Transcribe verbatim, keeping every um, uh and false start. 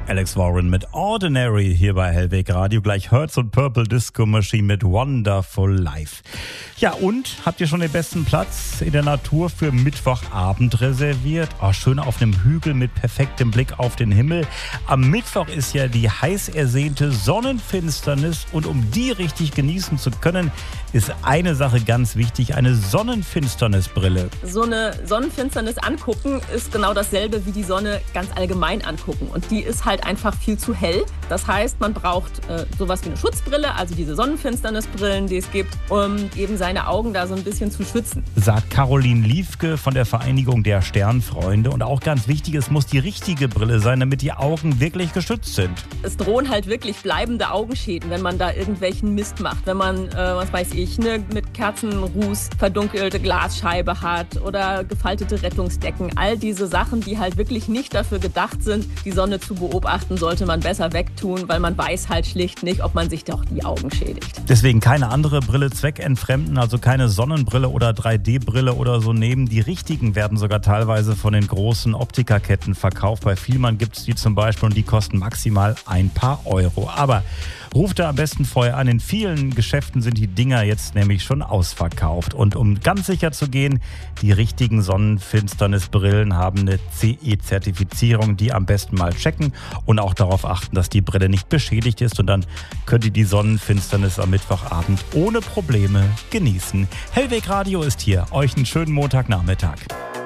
Alex Warren mit Ordinary hier bei Hellweg Radio. Gleich Hertz und Purple Disco Machine mit Wonderful Life. Ja, und habt ihr schon den besten Platz in der Natur für Mittwochabend reserviert? Oh, schön auf einem Hügel mit perfektem Blick auf den Himmel. Am Mittwoch ist ja die heiß ersehnte Sonnenfinsternis und um die richtig genießen zu können, ist eine Sache ganz wichtig, eine Sonnenfinsternisbrille. So eine Sonnenfinsternis angucken ist genau dasselbe wie die Sonne ganz allgemein angucken. Und die ist halt einfach viel zu hell. Das heißt, man braucht äh, sowas wie eine Schutzbrille, also diese Sonnenfinsternisbrillen, die es gibt, um eben seine Augen da so ein bisschen zu schützen. Sagt Caroline Liefke von der Vereinigung der Sternfreunde. Und auch ganz wichtig, es muss die richtige Brille sein, damit die Augen wirklich geschützt sind. Es drohen halt wirklich bleibende Augenschäden, wenn man da irgendwelchen Mist macht. Wenn man, äh, was weiß ich, eine mit Kerzenruß verdunkelte Glasscheibe hat oder gefaltete Rettungsdecken. All diese Sachen, die halt wirklich nicht dafür gedacht sind, die Sonne zu beobachten, sollte man besser wegtun, weil man weiß halt schlicht nicht, ob man sich doch die Augen schädigt. Deswegen keine andere Brille zweckentfremden, also keine Sonnenbrille oder drei D Brille oder so nehmen. Die richtigen werden sogar teilweise von den großen Optikerketten verkauft. Bei Vielmann gibt es die zum Beispiel und die kosten maximal ein paar Euro. Aber ruft da am besten vorher an. In vielen Geschäften sind die Dinger jetzt nämlich schon ausverkauft. Und um ganz sicher zu gehen, die richtigen Sonnenfinsternisbrillen haben eine C E-Zertifizierung, die am besten mal checken und auch darauf achten, dass die Brille nicht beschädigt ist. Und dann könnt ihr die Sonnenfinsternis am Mittwochabend ohne Probleme genießen. Hellweg Radio ist hier. Euch einen schönen Montagnachmittag.